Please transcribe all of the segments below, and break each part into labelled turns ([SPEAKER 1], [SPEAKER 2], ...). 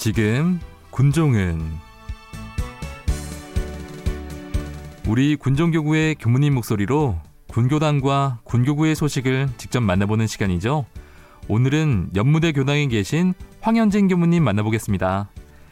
[SPEAKER 1] 지금 군종은 우리 군종교구의 교무님 목소리로 군교당과 군교구의 소식을 직접 만나보는 시간이죠. 오늘은 연무대 교당에 계신 황현진 교무님 만나보겠습니다.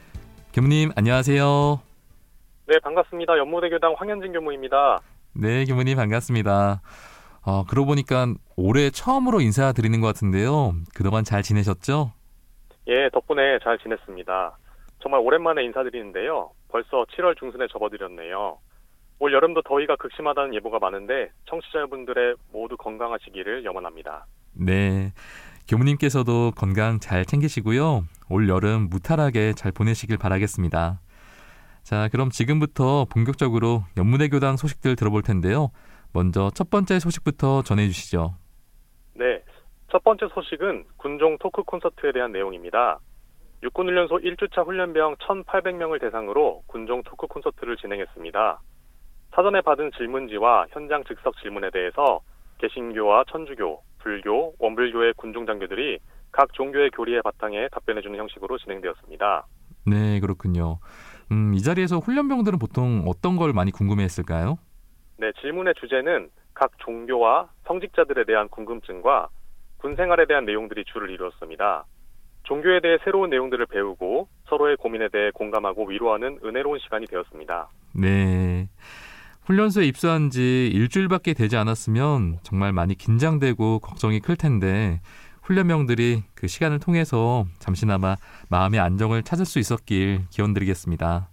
[SPEAKER 1] 교무님 안녕하세요.
[SPEAKER 2] 네, 반갑습니다. 연무대 교당 황현진 교무입니다.
[SPEAKER 1] 네, 교무님 반갑습니다. 그러고 보니까 올해 처음으로 인사드리는 것 같은데요. 그동안 잘 지내셨죠?
[SPEAKER 2] 예, 덕분에 잘 지냈습니다. 정말 오랜만에 인사드리는데요. 벌써 7월 중순에 접어들었네요. 올 여름도 더위가 극심하다는 예보가 많은데 청취자분들의 모두 건강하시기를 염원합니다.
[SPEAKER 1] 네, 교무님께서도 건강 잘 챙기시고요. 올 여름 무탈하게 잘 보내시길 바라겠습니다. 자, 그럼 지금부터 본격적으로 연무대 교당 소식들 들어볼 텐데요. 먼저 첫 번째 소식부터 전해주시죠.
[SPEAKER 2] 네, 첫 번째 소식은 군종 토크 콘서트에 대한 내용입니다. 육군훈련소 1주차 훈련병 1,800명을 대상으로 군종 토크 콘서트를 진행했습니다. 사전에 받은 질문지와 현장 즉석 질문에 대해서 개신교와 천주교, 불교, 원불교의 군종 장교들이 각 종교의 교리에 바탕에 답변해주는 형식으로 진행되었습니다.
[SPEAKER 1] 네, 그렇군요. 이 자리에서 훈련병들은 보통 어떤 걸 많이 궁금해했을까요?
[SPEAKER 2] 네, 질문의 주제는 각 종교와 성직자들에 대한 궁금증과 군 생활에 대한 내용들이 주를 이루었습니다. 종교에 대해 새로운 내용들을 배우고 서로의 고민에 대해 공감하고 위로하는 은혜로운 시간이 되었습니다.
[SPEAKER 1] 네, 훈련소에 입소한 지 일주일밖에 되지 않았으면 정말 많이 긴장되고 걱정이 클 텐데 훈련병들이 그 시간을 통해서 잠시나마 마음의 안정을 찾을 수 있었길 기원드리겠습니다.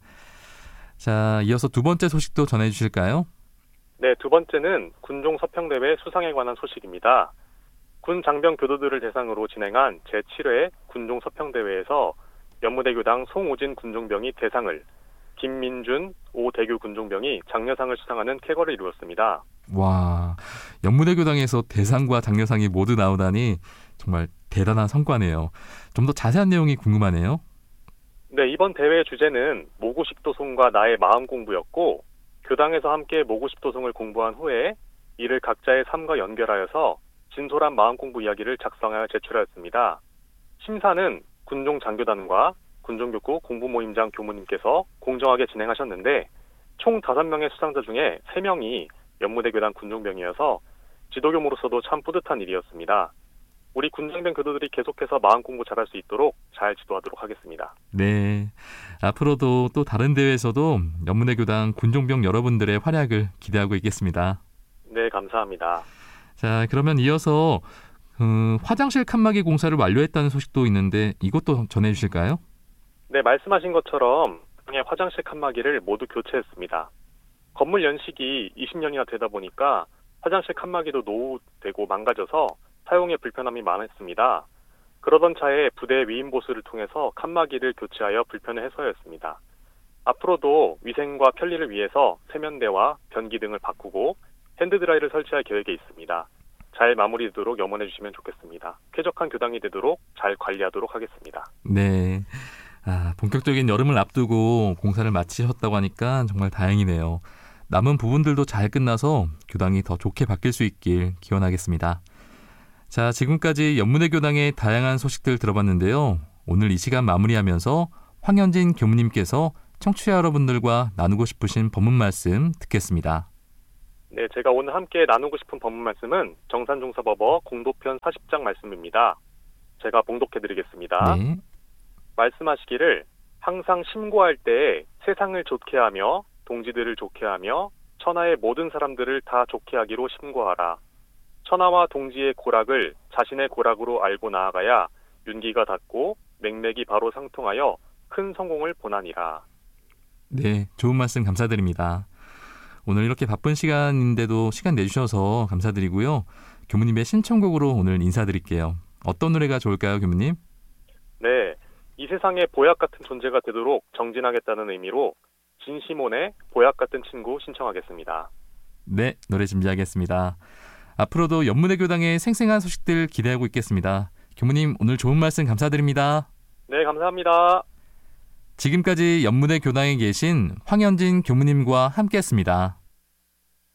[SPEAKER 1] 자, 이어서 두 번째 소식도 전해주실까요?
[SPEAKER 2] 네, 두 번째는 군종 서평대회 수상에 관한 소식입니다. 군 장병 교도들을 대상으로 진행한 제7회 군종 서평대회에서 연무대 교당 송오진 군종병이 대상을, 김민준, 오대규 군종병이 장려상을 수상하는 쾌거를 이루었습니다.
[SPEAKER 1] 와, 연무대 교당에서 대상과 장려상이 모두 나오다니 정말 대단한 성과네요. 좀 더 자세한 내용이 궁금하네요.
[SPEAKER 2] 네, 이번 대회의 주제는 모구식도송과 나의 마음 공부였고, 교당에서 함께 모구식도송을 공부한 후에 이를 각자의 삶과 연결하여서 진솔한 마음 공부 이야기를 작성하여 제출하였습니다. 심사는 군종 장교단과 군종교구 공부모임장 교무님께서 공정하게 진행하셨는데 총 5명의 수상자 중에 3명이 연무대 교당 군종병이어서 지도교무로서도 참 뿌듯한 일이었습니다. 우리 군장병 교도들이 계속해서 마음 공부 잘할 수 있도록 잘 지도하도록 하겠습니다.
[SPEAKER 1] 네, 앞으로도 또 다른 대회에서도 연무대 교당 군종병 여러분들의 활약을 기대하고 있겠습니다.
[SPEAKER 2] 네, 감사합니다.
[SPEAKER 1] 자, 그러면 이어서 화장실 칸막이 공사를 완료했다는 소식도 있는데 이것도 전해주실까요?
[SPEAKER 2] 네, 말씀하신 것처럼 화장실 칸막이를 모두 교체했습니다. 건물 연식이 20년이나 되다 보니까 화장실 칸막이도 노후되고 망가져서 사용에 불편함이 많았습니다. 그러던 차에 부대 위임보수를 통해서 칸막이를 교체하여 불편을 해소하였습니다. 앞으로도 위생과 편리를 위해서 세면대와 변기 등을 바꾸고 핸드드라이를 설치할 계획에 있습니다. 잘 마무리되도록 염원해 주시면 좋겠습니다. 쾌적한 교당이 되도록 잘 관리하도록 하겠습니다.
[SPEAKER 1] 네, 본격적인 여름을 앞두고 공사를 마치셨다고 하니까 정말 다행이네요. 남은 부분들도 잘 끝나서 교당이 더 좋게 바뀔 수 있길 기원하겠습니다. 자, 지금까지 연무대 교당의 다양한 소식들 들어봤는데요. 오늘 이 시간 마무리하면서 황현진 교무님께서 청취자 여러분들과 나누고 싶으신 법문 말씀 듣겠습니다.
[SPEAKER 2] 네, 제가 오늘 함께 나누고 싶은 법문 말씀은 정산종사법어 공도편 40장 말씀입니다. 제가 봉독해드리겠습니다.
[SPEAKER 1] 네.
[SPEAKER 2] 말씀하시기를 항상 심고할 때에 세상을 좋게 하며 동지들을 좋게 하며 천하의 모든 사람들을 다 좋게 하기로 심고하라. 천하와 동지의 고락을 자신의 고락으로 알고 나아가야 윤기가 닿고 맥맥이 바로 상통하여 큰 성공을 보나니라.
[SPEAKER 1] 네, 좋은 말씀 감사드립니다. 오늘 이렇게 바쁜 시간인데도 시간 내주셔서 감사드리고요. 교무님의 신청곡으로 오늘 인사드릴게요. 어떤 노래가 좋을까요, 교무님?
[SPEAKER 2] 네, 이 세상에 보약 같은 존재가 되도록 정진하겠다는 의미로 진시몬의 보약 같은 친구 신청하겠습니다.
[SPEAKER 1] 네, 노래 준비하겠습니다. 앞으로도 연무대 교당의 생생한 소식들 기대하고 있겠습니다. 교무님, 오늘 좋은 말씀 감사드립니다.
[SPEAKER 2] 네, 감사합니다.
[SPEAKER 1] 지금까지 연무대 교당에 계신 황현진 교무님과 함께했습니다.